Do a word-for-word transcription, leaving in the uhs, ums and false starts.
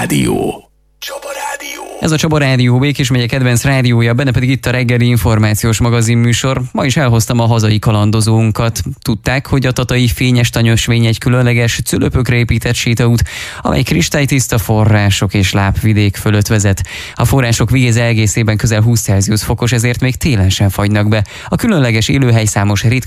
Rádió. Csaba Rádió. Ez a Csaba Rádió, Békés megye kedvenc rádiója, benne pedig itt a reggeli információs magazinműsor. Ma is elhoztam a hazai kalandozónkat. Tudták, hogy a tatai Fényes-Tanyosvény egy különleges cülöpökre épített sétaút, amely kristálytiszta források és lábvidék fölött vezet. A források víz egészében közel húsz Celsius fokos, ezért még télen sem fagynak be. A különleges élőhely számos ritka